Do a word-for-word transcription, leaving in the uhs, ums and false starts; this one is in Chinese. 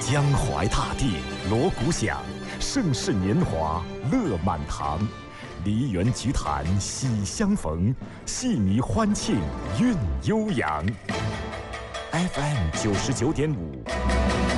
江淮大地锣鼓响，盛世年华乐满堂。梨园菊坛喜相逢，戏迷欢庆韵悠扬。F M 九十九点五。